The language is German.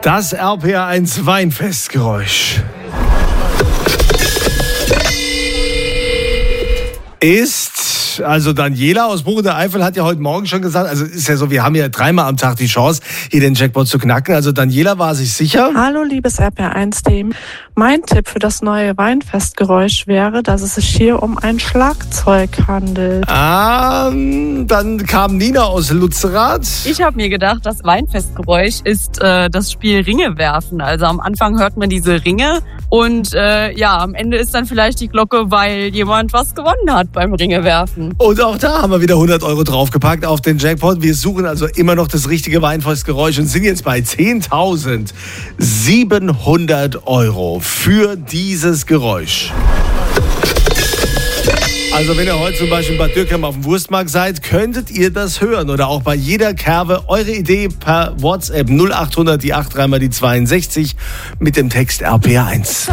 Das RPA1 Weinfestgeräusch ist, also Daniela aus Buch der Eifel hat ja heute Morgen schon gesagt, also ist ja so, wir haben ja dreimal am Tag die Chance, hier den Jackpot zu knacken. Also Daniela war sich sicher. Hallo liebes RPA1-Team. Mein Tipp für das neue Weinfestgeräusch wäre, dass es sich hier um ein Schlagzeug handelt. Dann kam Nina aus Lützerath. Ich habe mir gedacht, das Weinfestgeräusch ist das Spiel Ringe werfen. Also am Anfang hört man diese Ringe und am Ende ist dann vielleicht die Glocke, weil jemand was gewonnen hat beim Ringe werfen. Und auch da haben wir wieder 100 Euro draufgepackt auf den Jackpot. Wir suchen also immer noch das richtige Weinfestgeräusch und sind jetzt bei 10.700 Euro für dieses Geräusch. Also wenn ihr heute zum Beispiel in Bad Dürkheim auf dem Wurstmarkt seid, könntet ihr das hören. Oder auch bei jeder Kerbe eure Idee per WhatsApp 0800 die 83 mal die 62 mit dem Text RPA1.